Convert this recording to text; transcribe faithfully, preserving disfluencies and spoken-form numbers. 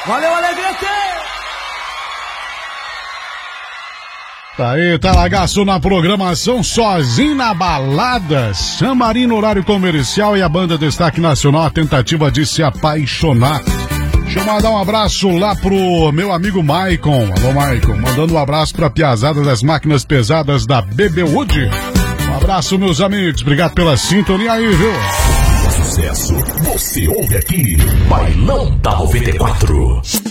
Valeu, Alegrete! Tá aí, Talagaço na programação, sozinho na balada. Chamarim no horário comercial e a banda Destaque Nacional, a tentativa de se apaixonar. Deixa eu mandar um abraço lá pro meu amigo Maicon. Alô, Maicon. Mandando um abraço pra piazada das máquinas pesadas da B B Wood. Um abraço, meus amigos. Obrigado pela sintonia aí, viu? Sucesso, você ouve aqui. Bailão da noventa e quatro.